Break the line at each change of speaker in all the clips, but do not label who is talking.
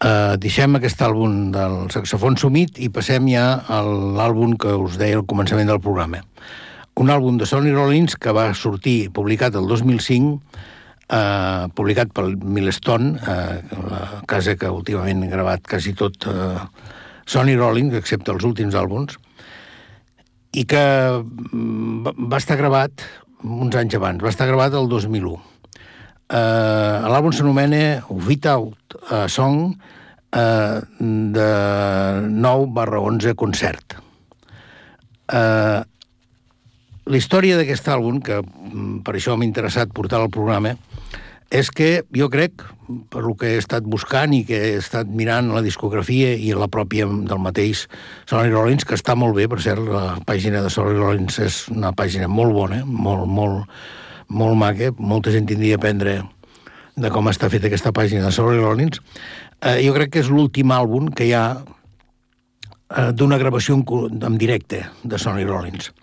Deixem aquest àlbum del saxofon sumit i passem ja a l'àlbum que us deia al començament del programa. Un àlbum de Sonny Rollins que va sortir publicat el 2005, publicat pel Milestone, la casa que últimament ha gravat quasi tot Sonny Rollins, excepte els últims àlbums, i que va estar gravat uns anys abans, va estar gravat el 2001. L'àlbum s'anomena Without a Song de 9/11 concert. La història d'aquest àlbum, que per això m'ha interessat portar al programa, és que jo crec, per lo que he estat buscant i que he estat mirant la discografia i la pròpia del mateix Sonny Rollins, que està molt bé, per cert, la pàgina de Sonny Rollins és una pàgina molt bona, molt maca, molta gent tindria a aprendre de com està feta aquesta pàgina de Sonny Rollins. Jo crec que és l'últim àlbum que hi ha d'una gravació en directe de Sonny Rollins.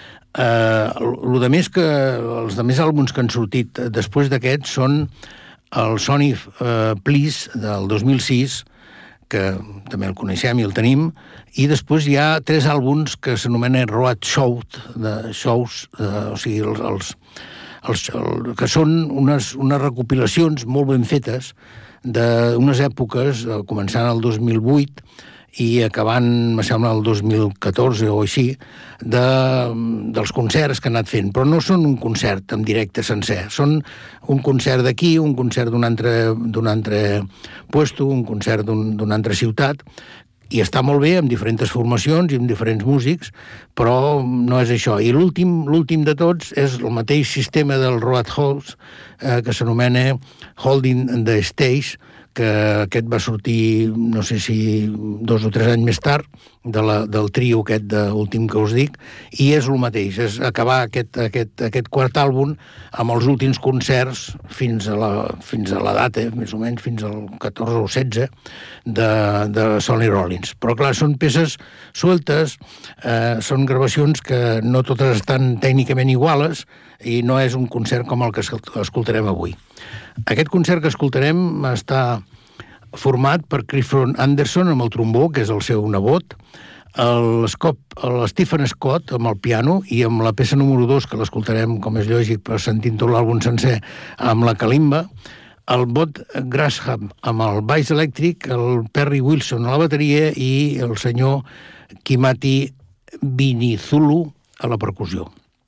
Els altres àlbums que han sortit després d'aquest són el Sonny Please del 2006, que també el coneixem i el tenim, i després hi ha 3 àlbums que s'anomenen Road Shows, o sigui, que són unes recopilacions molt ben fetes d'unes èpoques, començant el 2008 i acabant, me sembla, el 2014 o així, dels concerts que han anat fent. Però no són un concert en directe sencer. Són un concert d'aquí, un concert d'un altre puesto, un concert d'una altra ciutat, i està molt bé, amb diferents formacions i amb diferents músics, però no és això. I l'últim de tots és el mateix sistema del Roadhouse, que s'anomena Holding the Stage, que aquest va sortir, no sé si 2 o 3 anys més tard, del trio aquest últim que us dic, i és el mateix, és acabar aquest quart àlbum amb els últims concerts fins a la data, més o menys, fins al 14 o 16 de Sonny Rollins. Però clar, són peces sueltes, són gravacions que no totes estan tècnicament iguales i no és un concert com el que escoltarem avui. Aquest concert que escoltarem està format per Clifford Anderson amb el trombó, que és el seu nebot, el Stephen Scott amb el piano i amb la peça número 2, que l'escoltarem, com és lògic, per sentint tot l'àlbum sencer, amb la kalimba, el Bud Grasham amb el baix elèctric, el Perry Wilson a la bateria i el senyor Kimati Binizulu a la percussió.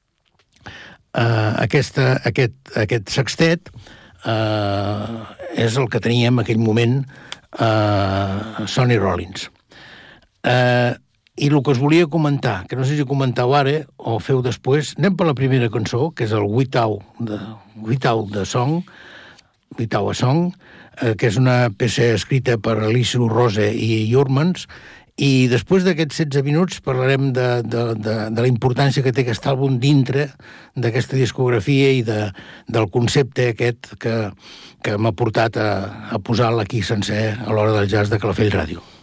Aquest sextet és el que tenia en aquell moment Sonny Rollins. I el que us volia comentar, que no sé si comentau ara o feu després, anem per la primera cançó, que és el Without a Song, que és una peça escrita per Alice Rose i Jurmans, i després d'aquests 16 minuts parlarem de la importància que té aquest àlbum dintre d'aquesta discografia i del concepte aquest que m'ha portat a posar-la aquí sencer a l'hora del jazz de Calafell Ràdio.